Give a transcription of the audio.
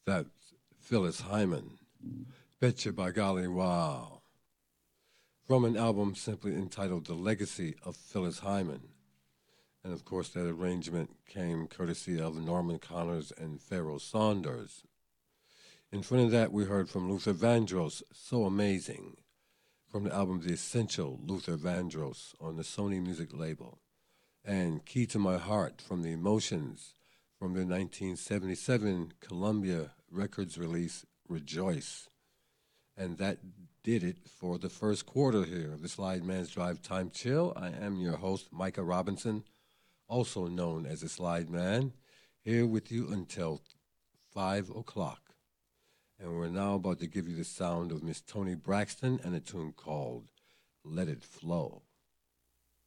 That's Phyllis Hyman. Betcha by golly, wow. From an album simply entitled The Legacy of Phyllis Hyman. And of course, that arrangement came courtesy of Norman Connors and Pharoah Saunders. In front of that, we heard from Luther Vandross, So Amazing, from the album The Essential Luther Vandross on the Sony Music label. And Key to My Heart from The Emotions from their 1977 Columbia Records release, Rejoice. And that did it for the first quarter here of the Slide Man's Drive Time Chill. I am your host, Micah Robinson, also known as the Slide Man, here with you until 5 o'clock. And we're now about to give you the sound of Miss Toni Braxton and a tune called Let It Flow.